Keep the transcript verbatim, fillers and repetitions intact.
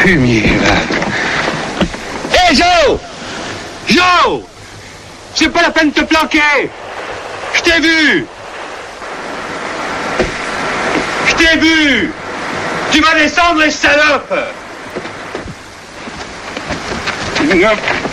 fumier, là. Hé, hey, Joe! Joe! C'est pas la peine de te planquer! Je t'ai vu! Je t'ai vu! Tu vas descendre, les salopes! Non.